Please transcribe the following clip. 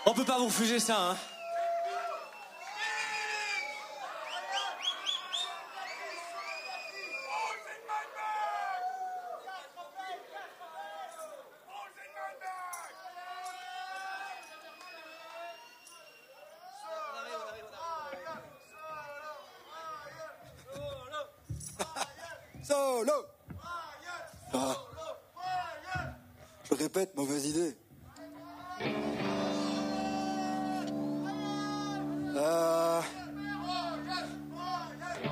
On peut pas vous refuser ça, hein. Solo. Ah. Je répète, mauvaise idée.